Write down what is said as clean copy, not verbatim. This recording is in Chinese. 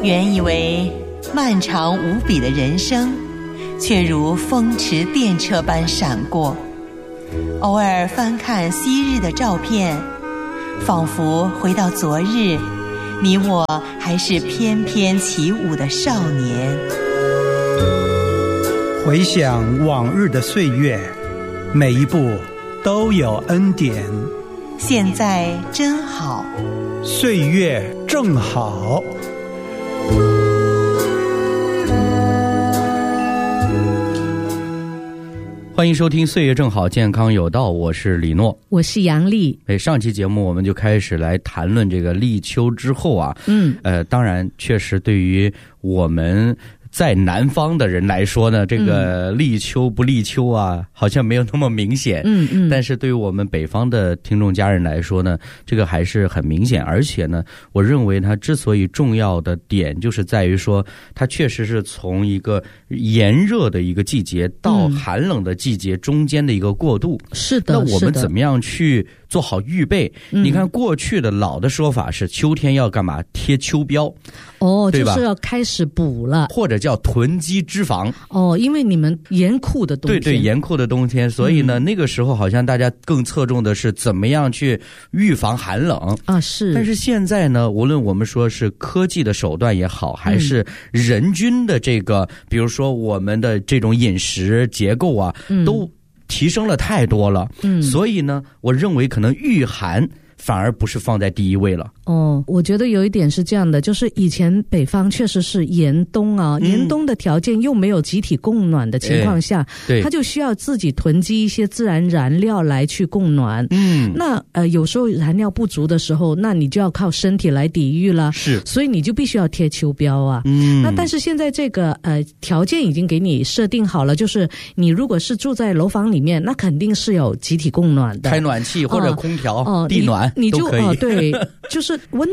原以为漫长无比的人生，却如风驰电掣般闪过。偶尔翻看昔日的照片，仿佛回到昨日，你我还是翩翩起舞的少年。 回想往日的岁月，每一步都有恩典。 现在真好， 岁月正好。 欢迎收听岁月正好健康有道，我是李诺， 我是杨丽。 上期节目我们就开始来谈论这个立秋之后啊，当然确实对于我们在南方的人来说呢，这个立秋不立秋啊，好像没有那么明显。但是对于我们北方的听众家人来说呢，这个还是很明显。而且呢，我认为它之所以重要的点，就是在于说，它确实是从一个炎热的一个季节到寒冷的季节中间的一个过渡。 是的， 那我们怎么样去做好预备？你看过去的老的说法是秋天要干嘛？贴秋膘。对吧？ 就是要开始补了， 或者叫囤积脂肪。 因为你们严酷的冬天， 对，严酷的冬天，所以呢，那个时候好像大家更侧重的是怎么样去预防寒冷啊。是， 但是现在呢，无论我们说是科技的手段也好，还是人均的这个，比如说我们的这种饮食结构啊，都提升了太多了。所以呢，我认为可能御寒反而不是放在第一位了。 我觉得有一点是这样的，就是以前北方确实是严冬啊，严冬的条件又没有集体供暖的情况下，它就需要自己囤积一些自然燃料来去供暖。那有时候燃料不足的时候，那你就要靠身体来抵御了。 是， 所以你就必须要贴秋膘啊。那但是现在这个条件已经给你设定好了，就是你如果是住在楼房里面，那肯定是有集体供暖的， 开暖气或者空调、地暖你就都可以。 对，就是温